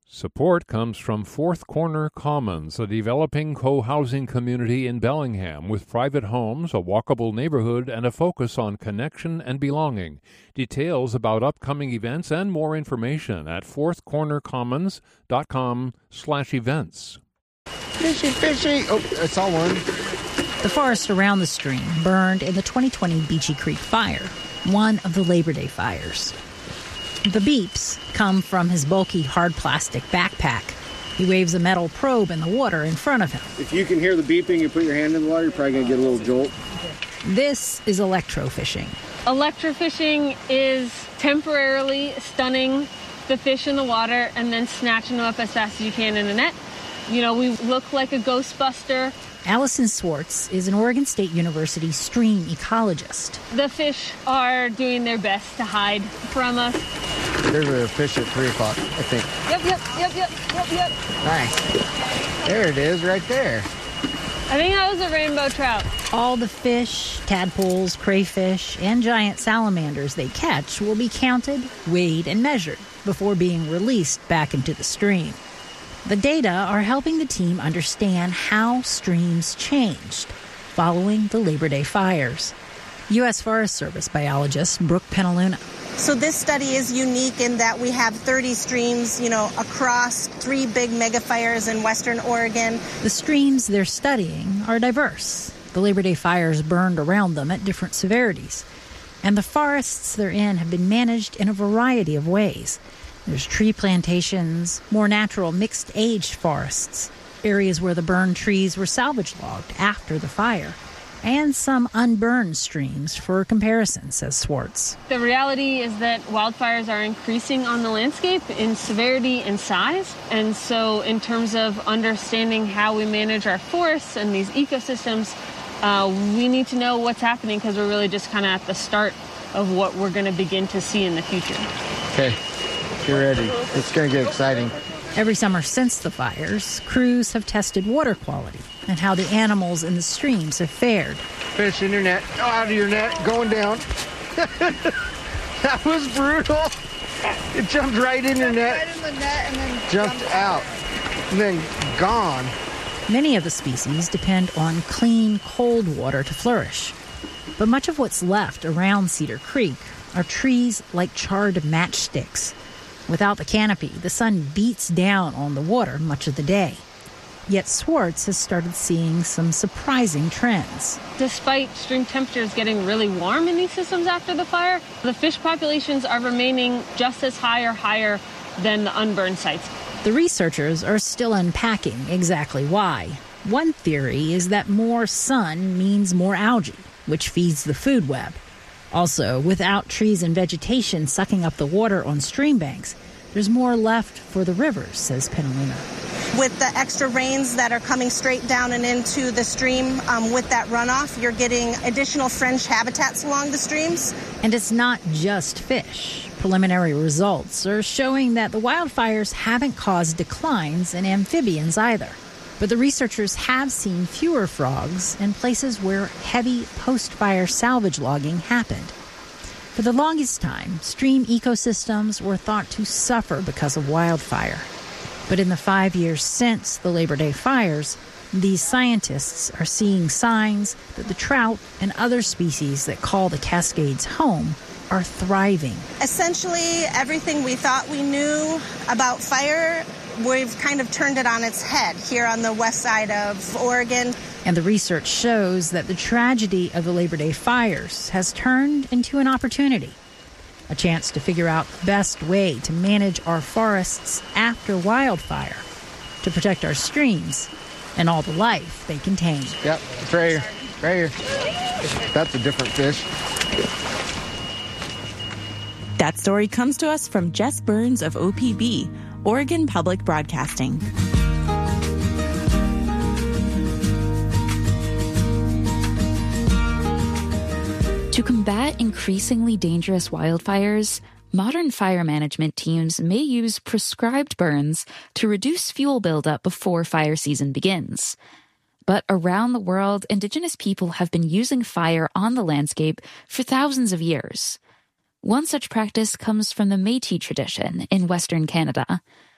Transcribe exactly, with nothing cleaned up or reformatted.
Support comes from Fourth Corner Commons, a developing co-housing community in Bellingham with private homes, a walkable neighborhood, and a focus on connection and belonging. Details about upcoming events and more information at fourthcornercommons.com slash events. Fishy, fishy. Oh, it's all one. The forest around the stream burned in the twenty twenty Beachy Creek fire, one of the Labor Day fires. The beeps come from his bulky hard plastic backpack. He waves a metal probe in the water in front of him. If you can hear the beeping, you put your hand in the water, you're probably going to get a little jolt. This is electrofishing. Electrofishing is temporarily stunning the fish in the water and then snatching them up as fast as you can in a net. You know, we look like a ghostbuster. Allison Swartz is an Oregon State University stream ecologist. The fish are doing their best to hide from us. There's a fish at three o'clock, I think. Yep, yep, yep, yep, yep, yep. Nice. There it is, right there. I think that was a rainbow trout. All the fish, tadpoles, crayfish, and giant salamanders they catch will be counted, weighed, and measured before being released back into the stream. The data are helping the team understand how streams changed following the Labor Day fires. U S Forest Service biologist Brooke Penaluna. So this study is unique in that we have thirty streams, you know, across three big megafires in western Oregon. The streams they're studying are diverse. The Labor Day fires burned around them at different severities. And the forests they're in have been managed in a variety of ways. There's tree plantations, more natural mixed-aged forests, areas where the burned trees were salvage logged after the fire, and some unburned streams for comparison, says Swartz. The reality is that wildfires are increasing on the landscape in severity and size. And so in terms of understanding how we manage our forests and these ecosystems, uh, we need to know what's happening because we're really just kind of at the start of what we're going to begin to see in the future. Okay. Get ready. It's going to get exciting. Every summer since the fires, crews have tested water quality and how the animals in the streams have fared. Fish in your net. Oh, out of your net. Going down. That was brutal. It jumped right in your net. Right in the net and then jumped, jumped out. And then gone. Many of the species depend on clean, cold water to flourish. But much of what's left around Cedar Creek are trees like charred matchsticks. Without the canopy, the sun beats down on the water much of the day. Yet Swartz has started seeing some surprising trends. Despite stream temperatures getting really warm in these systems after the fire, the fish populations are remaining just as high or higher than the unburned sites. The researchers are still unpacking exactly why. One theory is that more sun means more algae, which feeds the food web. Also, without trees and vegetation sucking up the water on stream banks, there's more left for the rivers, says Penaluna. With the extra rains that are coming straight down and into the stream, um, with that runoff, you're getting additional fringe habitats along the streams. And it's not just fish. Preliminary results are showing that the wildfires haven't caused declines in amphibians either. But the researchers have seen fewer frogs in places where heavy post-fire salvage logging happened. For the longest time, stream ecosystems were thought to suffer because of wildfire. But in the five years since the Labor Day fires, these scientists are seeing signs that the trout and other species that call the Cascades home are thriving. Essentially, everything we thought we knew about fire, we've kind of turned it on its head here on the west side of Oregon. And the research shows that the tragedy of the Labor Day fires has turned into an opportunity, a chance to figure out the best way to manage our forests after wildfire, to protect our streams and all the life they contain. Yep, it's right here. Right here. That's a different fish. That story comes to us from Jess Burns of O P B, Oregon Public Broadcasting. To combat increasingly dangerous wildfires, modern fire management teams may use prescribed burns to reduce fuel buildup before fire season begins. But around the world, Indigenous people have been using fire on the landscape for thousands of years. One such practice comes from the Métis tradition in Western Canada.